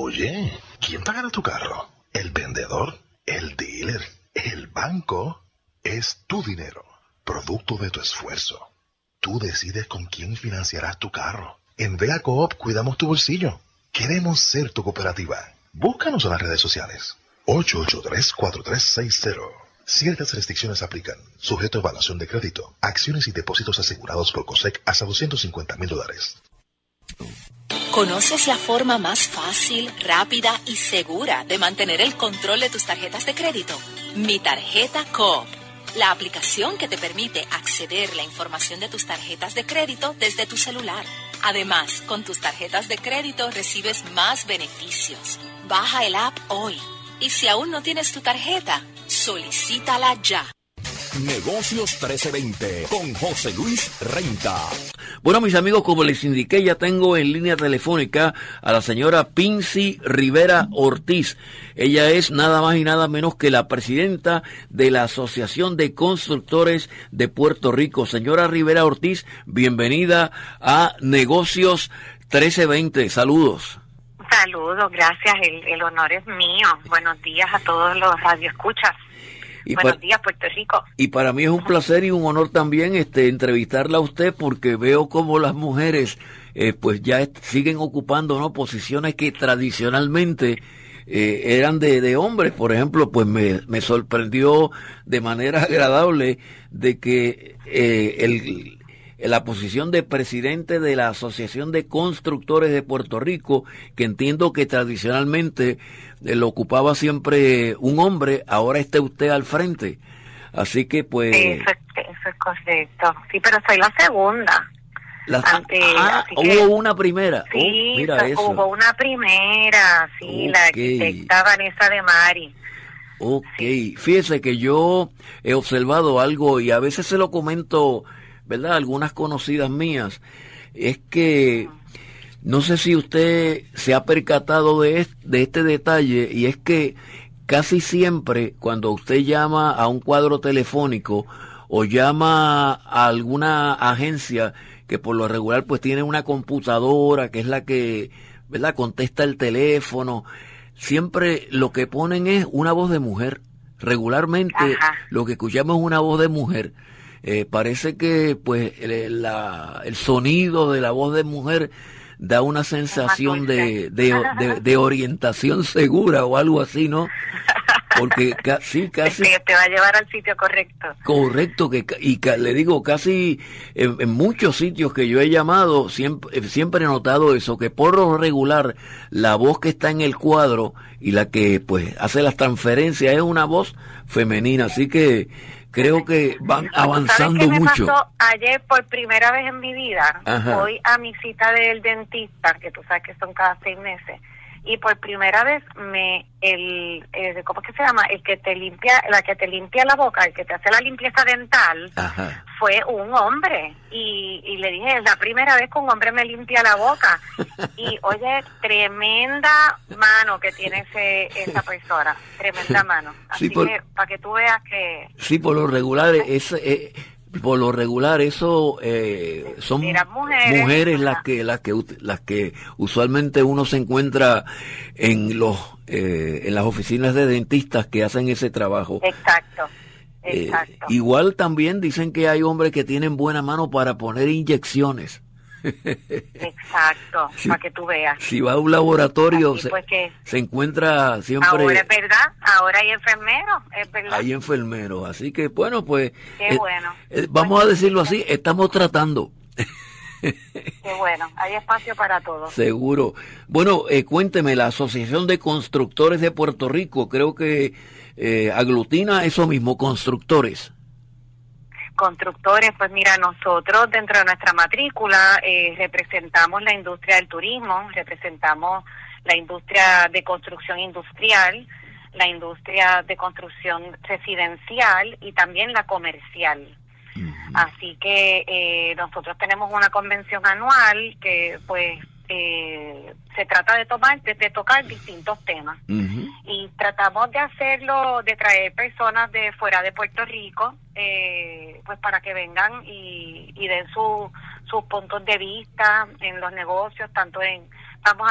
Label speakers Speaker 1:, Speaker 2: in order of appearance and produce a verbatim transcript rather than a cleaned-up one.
Speaker 1: Oye, ¿quién pagará tu carro? ¿El vendedor? ¿El dealer? ¿El banco? Es tu dinero, producto de tu esfuerzo. Tú decides con quién financiarás tu carro. En Vega Coop cuidamos tu bolsillo. Queremos ser tu cooperativa. Búscanos en las redes sociales. ocho ocho tres, cuatro tres seis cero. Ciertas restricciones aplican. Sujeto a evaluación de crédito. Acciones y depósitos asegurados por COSEC hasta doscientos cincuenta mil dólares.
Speaker 2: ¿Conoces la forma más fácil, rápida y segura de mantener el control de tus tarjetas de crédito? Mi Tarjeta Coop. La aplicación que te permite acceder a la información de tus tarjetas de crédito desde tu celular. Además, con tus tarjetas de crédito recibes más beneficios. Baja el app hoy. Y si aún no tienes tu tarjeta, solicítala ya.
Speaker 3: Negocios trece veinte con José Luis Renta.
Speaker 4: Bueno, mis amigos, como les indiqué, ya tengo en línea telefónica a la señora Pincy Rivera Ortiz. Ella es nada más y nada menos que la presidenta de la Asociación de Constructores de Puerto Rico. Señora Rivera Ortiz, bienvenida a Negocios trece veinte. Saludos.
Speaker 5: Saludos, gracias. El, el honor es mío. Buenos días a todos los radioescuchas.
Speaker 4: Y
Speaker 5: Buenos
Speaker 4: pa-
Speaker 5: días, Puerto Rico.
Speaker 4: Y para mí es un placer y un honor también este entrevistarla a usted, porque veo como las mujeres eh, pues ya est- siguen ocupando, ¿no?, posiciones que tradicionalmente eh, eran de, de hombres. Por ejemplo, pues me, me sorprendió de manera agradable de que eh, el la posición de presidente de la Asociación de Constructores de Puerto Rico, que entiendo que tradicionalmente eh, lo ocupaba siempre un hombre, ahora esté usted al frente. Así que pues...
Speaker 5: Eso, es- eso es correcto. Sí, pero soy la segunda.
Speaker 4: La,
Speaker 5: Ante,
Speaker 4: ah,
Speaker 5: así
Speaker 4: hubo
Speaker 5: que,
Speaker 4: una primera.
Speaker 5: Sí,
Speaker 4: Oh, mira
Speaker 5: so-
Speaker 4: eso.
Speaker 5: hubo una primera, sí, la
Speaker 4: Okay.
Speaker 5: arquitecta Vanessa de Mari.
Speaker 4: Ok,
Speaker 5: Sí.
Speaker 4: fíjese que yo he observado algo y a veces se lo comento, ¿verdad?, algunas conocidas mías, es que no sé si usted se ha percatado de este, de este detalle, y es que casi siempre cuando usted llama a un cuadro telefónico o llama a alguna agencia que por lo regular pues tiene una computadora que es la que, ¿verdad?, contesta el teléfono, siempre lo que ponen es una voz de mujer. Regularmente
Speaker 5: Ajá.
Speaker 4: lo que escuchamos es una voz de mujer. Eh, parece que pues el, la, el sonido de la voz de mujer da una sensación de, de, de, de orientación segura o algo así, ¿no? Porque ca- sí, casi...
Speaker 5: Que te va a llevar al sitio correcto.
Speaker 4: Correcto, que ca- y ca- le digo, casi en, en muchos sitios que yo he llamado, siempre, eh, siempre he notado eso, que por lo regular la voz que está en el cuadro y la que pues hace las transferencias es una voz femenina, así que creo que van avanzando
Speaker 5: ¿Sabes qué me
Speaker 4: mucho.
Speaker 5: pasó ayer por primera vez en mi vida?
Speaker 4: Ajá.
Speaker 5: Voy a mi cita del dentista, que tú sabes que son cada seis meses, y por primera vez me el, el ¿cómo es que se llama? El que te limpia, la que te limpia la boca, el que te hace la limpieza dental,
Speaker 4: Ajá.
Speaker 5: fue un hombre, y, y le dije, es la primera vez que un hombre me limpia la boca, y oye, tremenda mano que tiene ese esa persona, tremenda mano, así
Speaker 4: Sí, por-
Speaker 5: que para que tú veas que
Speaker 4: Sí, por lo regular es, eh, por lo regular eso eh, son
Speaker 5: Eran mujeres.
Speaker 4: mujeres las
Speaker 5: Ajá.
Speaker 4: que las que ut- las que usualmente uno se encuentra en los eh, en las oficinas de dentistas que hacen ese trabajo.
Speaker 5: Exacto,
Speaker 4: Eh,
Speaker 5: exacto.
Speaker 4: igual también dicen que hay hombres que tienen buena mano para poner inyecciones.
Speaker 5: Exacto,
Speaker 4: Sí.
Speaker 5: para que tú veas.
Speaker 4: Si va a un laboratorio
Speaker 5: Así
Speaker 4: se,
Speaker 5: pues que
Speaker 4: se encuentra siempre
Speaker 5: ahora es verdad, ahora hay enfermeros, es verdad.
Speaker 4: hay enfermeros, así que bueno, pues
Speaker 5: Qué
Speaker 4: eh,
Speaker 5: bueno.
Speaker 4: eh, vamos a decirlo así, estamos tratando.
Speaker 5: Qué bueno, hay espacio para todos.
Speaker 4: Seguro. Bueno, eh, cuénteme, la Asociación de Constructores de Puerto Rico, creo que eh, aglutina eso mismo, constructores.
Speaker 5: Constructores, pues mira, nosotros dentro de nuestra matrícula eh, representamos la industria del turismo, representamos la industria de construcción industrial, la industria de construcción residencial y también la comercial.
Speaker 4: Uh-huh.
Speaker 5: Así que eh, nosotros tenemos una convención anual que pues eh, se trata de tomar, de, de tocar distintos temas.
Speaker 4: Uh-huh.
Speaker 5: Y tratamos de hacerlo, de traer personas de fuera de Puerto Rico, eh, pues para que vengan y, y den su, sus puntos de vista en los negocios, tanto en, vamos a